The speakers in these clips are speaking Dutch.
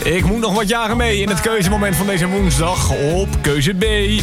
Ik moet nog wat jaren mee in het keuzemoment van deze woensdag op keuze B. Ik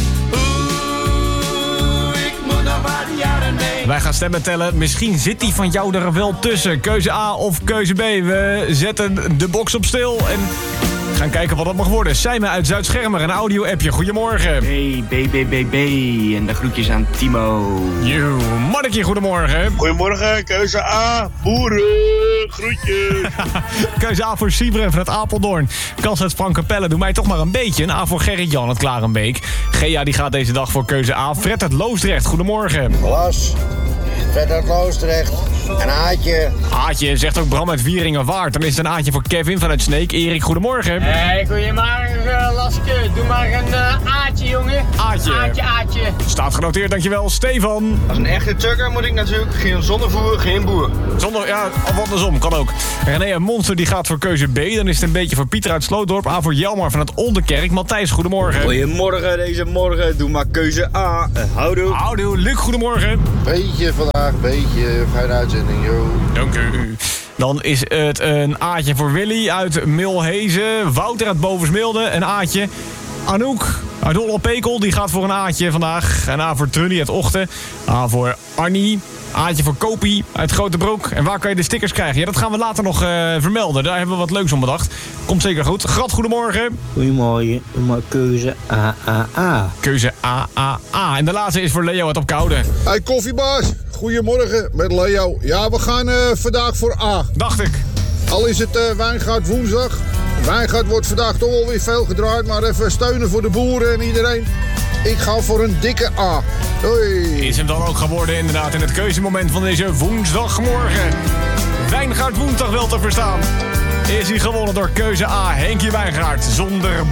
moet nog wat jaren mee. Wij gaan stemmen tellen. Misschien zit die van jou er wel tussen. Keuze A of keuze B. We zetten de box op stil en gaan kijken wat dat mag worden. Sijmen uit Zuid-Schermer, een audio-appje. Goedemorgen. Hey, BBBB. En de groetjes aan Timo. Yo, Manneke, goedemorgen. Goedemorgen, keuze A, boeren, groetjes. Keuze A voor Siebre vanuit Apeldoorn. Kans uit Frank Capelle, doe mij toch maar een beetje. Een A voor Gerrit-Jan uit Klarenbeek. Gea die gaat deze dag voor keuze A. Fred uit Loosdrecht, goedemorgen. Las, Fred uit Loosdrecht, een Aatje. Aatje, zegt ook Bram uit Wieringenwaard. Dan is het een Aatje voor Kevin vanuit Sneek. Erik, goedemorgen. Hey, goeiemorgen, Laske. Doe maar een Aatje, jongen. Aatje. Aatje. Staat genoteerd, dankjewel. Stefan. Als een echte tukker moet ik natuurlijk geen zonnevoer, geen boer. Zonder, ja, of andersom, kan ook. René Monster die gaat voor keuze B. Dan is het een beetje voor Pieter uit Slootdorp. A voor Jelmar van het Onderkerk. Matthijs, goedemorgen. Goedemorgen deze morgen. Doe maar keuze A. Houdoe. Houdoe. Luc, goedemorgen. Beetje vandaag, beetje. Fijne uitzending, joh. Dank u. Dan is het een Aatje voor Willy uit Milhezen. Wouter uit Bovensmilde, een Aatje. Anouk uit Holland-Pekel, die gaat voor een Aatje vandaag. Een A voor Trunny uit Ochten. A voor Arnie. Aatje voor Kopie uit Grotebroek. En waar kan je de stickers krijgen? Ja, dat gaan we later nog vermelden. Daar hebben we wat leuks om bedacht. Komt zeker goed. Grat, goedemorgen. Goedemorgen, maar keuze A. Keuze A. En de laatste is voor Leo uit Opkoude. Hey koffiebaas, goedemorgen met Leo. Ja, we gaan vandaag voor A. Dacht ik. Al is het Wijngaard woensdag. Wijngaard wordt vandaag toch wel weer veel gedraaid, maar even steunen voor de boeren en iedereen. Ik ga voor een dikke A. Doei. Is hem dan ook geworden inderdaad in het keuzemoment van deze woensdagmorgen. Wijngaard woensdag wel te verstaan. Is hij gewonnen door keuze A. Henkie Wijngaard zonder